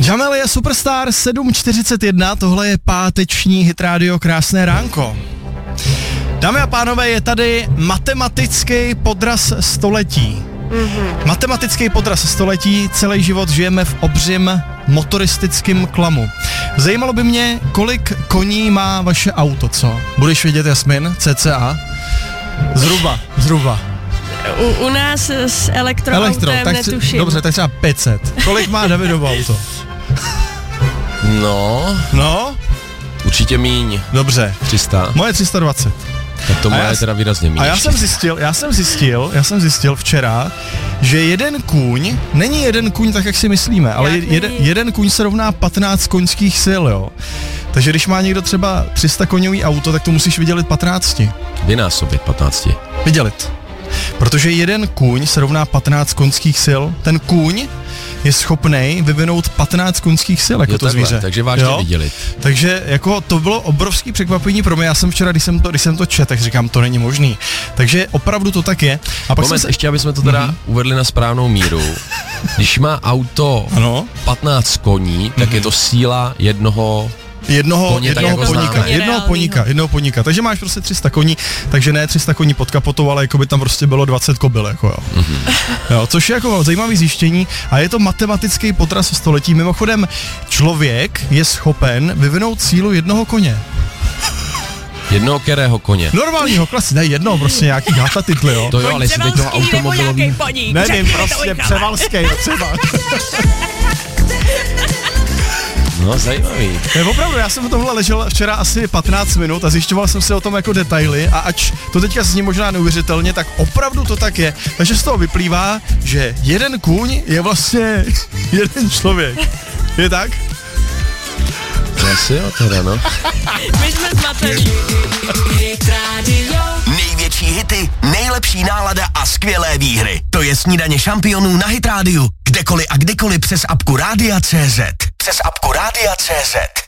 Jamel je Superstar 7:41, tohle je páteční Hit Radio, krásné ránko. Dámy a pánové, je tady matematický podraz století. Matematický podraz století, celý život žijeme v obřím motoristickém klamu. Zajímalo by mě, kolik koní má vaše auto, co? Budeš vědět, Jasmin? CCA? Zhruba. U nás s elektroautem netuším. Dobře, tak třeba 500. Kolik má Davidovo auto? No? Určitě míň. Dobře. 300. Moje 320. Tak to moje je teda výrazně míň. A já jsem zjistil včera, že jeden kůň, není jeden kůň tak, jak si myslíme, ale jeden kůň se rovná 15 koňských sil, jo. Takže když má někdo třeba 300 koňový auto, tak to musíš vydělit 15. Vynásobit 15. Vydělit. Protože jeden kůň se rovná 15 koňských sil. Ten kůň je schopnej vyvinout 15 koňských sil jako to zvíře. Takže vážně vydělit. Takže jako to bylo obrovský překvapení pro mě. Já jsem včera, když jsem to četl, tak říkám, to není možný. Takže opravdu to tak je. A pak ještě aby jsme to teda uvedli na správnou míru. Když má auto 15 koní, tak je to síla jednoho poníka. Takže máš prostě 300 koní, takže ne 300 koní pod kapotou, ale jako by tam prostě bylo 20 kobyl, jako jo. Jo, což je jako zajímavý zjištění a je to matematický podraz století. Mimochodem, člověk je schopen vyvinout sílu jednoho koně. Jednoho kterého koně? Normálního klasy, ne jednoho, prostě nějaký hata titly, jo. To jo, ale jestli teď toho automobilový... Nevím, prostě převalský, třeba. No, zajímavý. Ne, opravdu, já jsem o tomhle ležel včera asi 15 minut a zjišťoval jsem si o tom jako detaily a ač to teďka zní možná neuvěřitelně, tak opravdu to tak je. Takže z toho vyplývá, že jeden kůň je vlastně jeden člověk. Je tak? Asi jo, teda no. My jsme zmatení. Největší hity, nejlepší nálada a skvělé výhry. To je Snídaně šampionů na Hit Radio. Kdekoliv a kdykoliv přes apku Rádia.cz.